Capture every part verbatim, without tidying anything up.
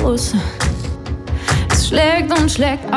aus. Es schlägt und schlägt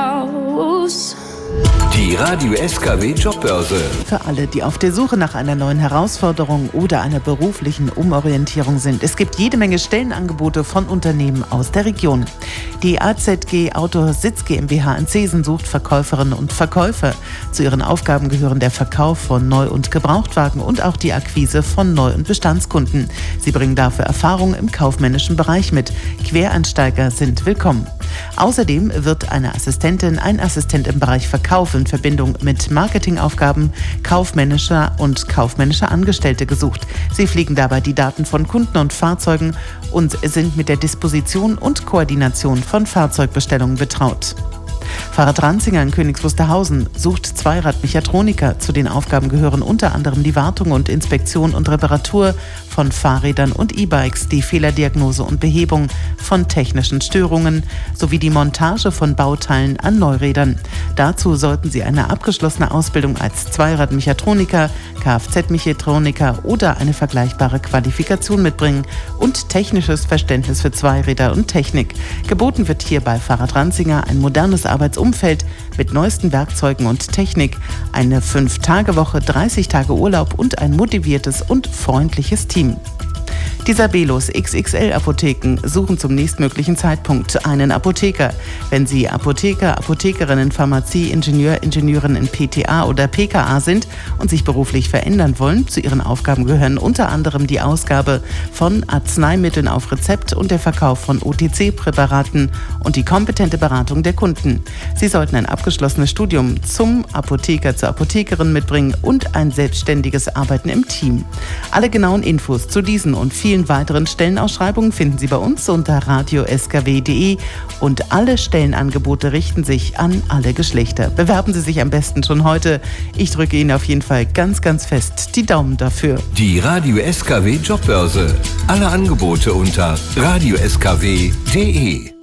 aus. Die Radio S K W Jobbörse. Für alle, die auf der Suche nach einer neuen Herausforderung oder einer beruflichen Umorientierung sind. Es gibt jede Menge Stellenangebote von Unternehmen aus der Region. Die A Z G Autositz GmbH in Zeesen sucht Verkäuferinnen und Verkäufer. Zu ihren Aufgaben gehören der Verkauf von Neu- und Gebrauchtwagen und auch die Akquise von Neu- und Bestandskunden. Sie bringen dafür Erfahrung im kaufmännischen Bereich mit. Quereinsteiger sind willkommen. Außerdem wird eine Assistentin, ein Assistent im Bereich Verkauf in Verbindung mit Marketingaufgaben kaufmännischer und kaufmännischer Angestellte gesucht. Sie pflegen dabei die Daten von Kunden und Fahrzeugen und sind mit der Disposition und Koordination von Fahrzeugbestellungen betraut. Fahrrad Ranzinger in Königs Wusterhausen sucht Zweiradmechatroniker. Zu den Aufgaben gehören unter anderem die Wartung und Inspektion und Reparatur von Fahrrädern und E-Bikes, die Fehlerdiagnose und Behebung von technischen Störungen sowie die Montage von Bauteilen an Neurädern. Dazu sollten Sie eine abgeschlossene Ausbildung als Zweiradmechatroniker, Kfz-Mechatroniker oder eine vergleichbare Qualifikation mitbringen und technisches Verständnis für Zweiräder und Technik. Geboten wird hier bei Fahrrad Ranzinger ein modernes Arbeitsumfeld mit neuesten Werkzeugen und Technik, eine fünf Tage Woche, dreißig Tage Urlaub und ein motiviertes und freundliches Team. Die Sabelos X X L-Apotheken suchen zum nächstmöglichen Zeitpunkt einen Apotheker. Wenn Sie Apotheker, Apothekerinnen, Pharmazie, Ingenieur, Ingenieurin in P T A oder P K A sind und sich beruflich verändern wollen, zu Ihren Aufgaben gehören unter anderem die Ausgabe von Arzneimitteln auf Rezept und der Verkauf von O T C-Präparaten und die kompetente Beratung der Kunden. Sie sollten ein abgeschlossenes Studium zum Apotheker zur Apothekerin mitbringen und ein selbstständiges Arbeiten im Team. Alle genauen Infos zu diesen und vielen weiteren Stellenausschreibungen finden Sie bei uns unter radio s k w punkt d e und alle Stellenangebote richten sich an alle Geschlechter. Bewerben Sie sich am besten schon heute. Ich drücke Ihnen auf jeden Fall ganz, ganz fest die Daumen dafür. Die Radio S K W Jobbörse. Alle Angebote unter radio s k w punkt d e.